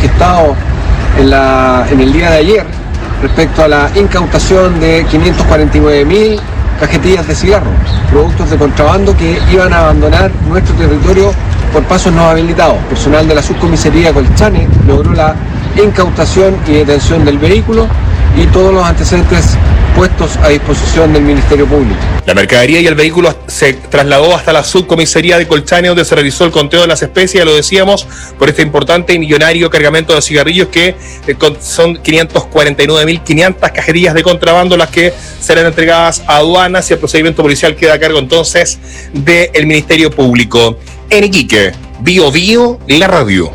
gestados en el día de ayer respecto a la incautación de 549.000 cajetillas de cigarros, productos de contrabando que iban a abandonar nuestro territorio por pasos no habilitados. Personal de la subcomisaría Colchane logró la incautación y detención del vehículo y todos los antecedentes puestos a disposición del Ministerio Público. La mercadería y el vehículo se trasladó hasta la subcomisaría de Colchane, donde se realizó el conteo de las especies, lo decíamos, por este importante y millonario cargamento de cigarrillos que son 549.500 cajetillas de contrabando las que serán entregadas a aduanas, y el procedimiento policial queda a cargo entonces del Ministerio Público. En Iquique, Bio Bio, la radio.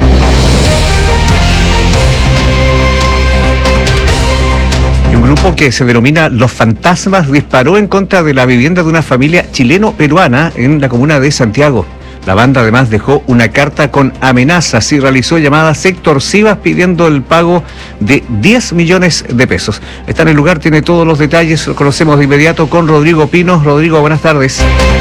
Un grupo que se denomina Los Fantasmas disparó en contra de la vivienda de una familia chileno-peruana en la comuna de Santiago. La banda además dejó una carta con amenazas y realizó llamadas extorsivas pidiendo el pago de 10 millones de pesos. Está en el lugar, tiene todos los detalles, lo conocemos de inmediato con Rodrigo Pinos. Rodrigo, buenas tardes.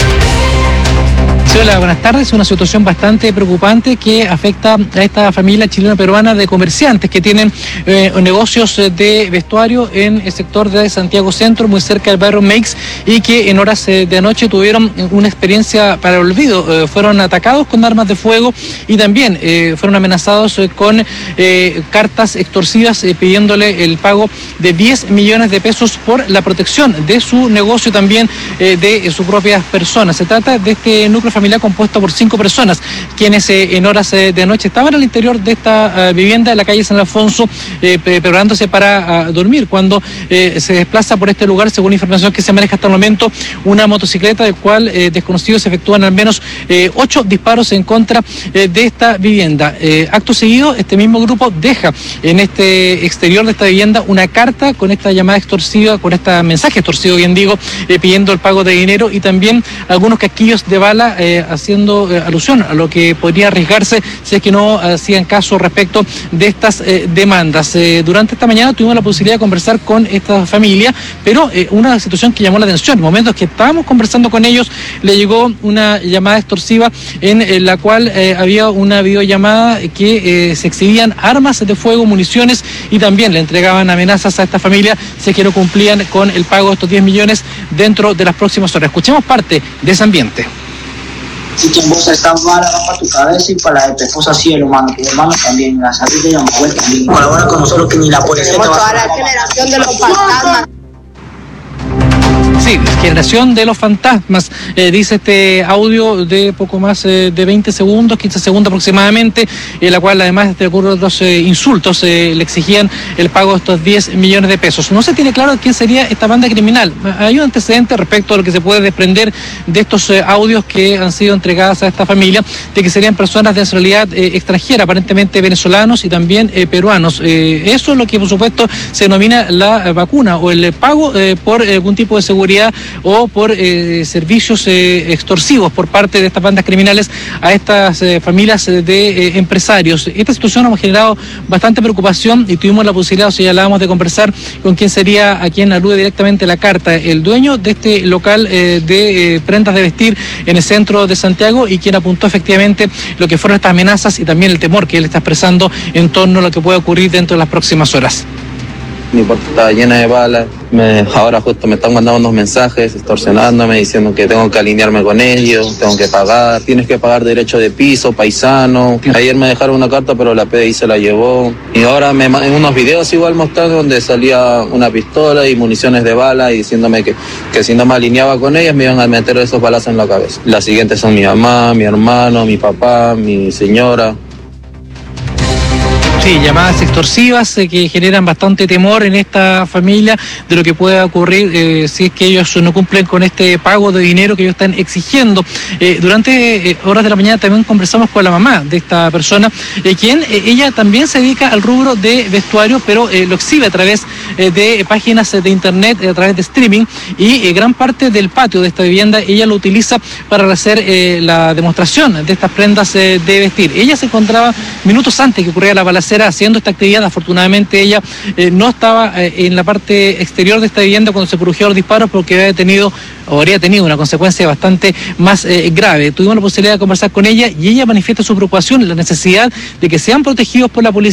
Hola, buenas tardes. Una situación bastante preocupante que afecta a esta familia chileno-peruana de comerciantes que tienen negocios de vestuario en el sector de Santiago Centro, muy cerca del barrio Meix, y que en horas de anoche tuvieron una experiencia para el olvido. Fueron atacados con armas de fuego y también fueron amenazados con cartas extorsivas pidiéndole el pago de 10 millones de pesos por la protección de su negocio y también de sus propias personas. Se trata de este núcleo familiar compuesto por 5 personas, quienes en horas de anoche estaban al interior de esta vivienda de la calle San Alfonso, preparándose para dormir, cuando se desplaza por este lugar, según información que se maneja hasta el momento, una motocicleta del cual desconocidos efectúan al menos 8 disparos en contra de esta vivienda. Acto seguido, este mismo grupo deja en este exterior de esta vivienda una carta con esta llamada extorsiva, con este mensaje extorsivo, bien digo, pidiendo el pago de dinero y también algunos casquillos de bala, haciendo alusión a lo que podría arriesgarse si es que no hacían caso respecto de estas demandas. Durante esta mañana tuvimos la posibilidad de conversar con esta familia, pero una situación que llamó la atención. En momentos que estábamos conversando con ellos, le llegó una llamada extorsiva en la cual había una videollamada que se exhibían armas de fuego, municiones, y también le entregaban amenazas a esta familia si es que no cumplían con el pago de estos 10 millones dentro de las próximas horas. Escuchemos parte de ese ambiente. Si tu esposa está mala, va para tu cabeza y para la de tu esposa cielo, mano. Tu hermano también, la salud de la mujer también. Colabora con nosotros que ni la policía te va a... Toda la generación de los fantasmas. Sí, generación de los fantasmas, dice este audio de poco más de 20 segundos, 15 segundos aproximadamente, en la cual además de otros insultos le exigían el pago de estos 10 millones de pesos. No se tiene claro quién sería esta banda criminal. Hay un antecedente respecto a lo que se puede desprender de estos audios que han sido entregados a esta familia, de que serían personas de nacionalidad extranjera, aparentemente venezolanos y también peruanos. Eso es lo que por supuesto se denomina la vacuna o el pago por algún tipo de seguridad o por servicios extorsivos por parte de estas bandas criminales a estas familias de empresarios. Esta situación ha generado bastante preocupación y tuvimos la posibilidad, o señalábamos, de conversar con quien sería, a quien alude directamente la carta, el dueño de este local de prendas de vestir en el centro de Santiago, y quien apuntó efectivamente lo que fueron estas amenazas y también el temor que él está expresando en torno a lo que puede ocurrir dentro de las próximas horas. Mi puerta estaba llena de balas. Ahora justo me están mandando unos mensajes extorsionándome, diciendo que tengo que alinearme con ellos, tengo que pagar, tienes que pagar derecho de piso, paisano. Ayer me dejaron una carta, pero la PDI se la llevó. Y ahora en unos videos igual mostrando donde salía una pistola y municiones de bala, y diciéndome que si no me alineaba con ellas me iban a meter esos balazos en la cabeza. Las siguientes son mi mamá, mi hermano, mi papá, mi señora. Sí, llamadas extorsivas que generan bastante temor en esta familia de lo que pueda ocurrir si es que ellos no cumplen con este pago de dinero que ellos están exigiendo. Durante horas de la mañana también conversamos con la mamá de esta persona, quien ella también se dedica al rubro de vestuario, pero lo exhibe a través de páginas de internet, a través de streaming, y gran parte del patio de esta vivienda ella lo utiliza para hacer la demostración de estas prendas de vestir. Ella se encontraba minutos antes que ocurriera la balacera haciendo esta actividad. Afortunadamente ella no estaba en la parte exterior de esta vivienda cuando se produjeron los disparos, porque habría tenido una consecuencia bastante más grave. Tuvimos la posibilidad de conversar con ella y ella manifiesta su preocupación, la necesidad de que sean protegidos por la policía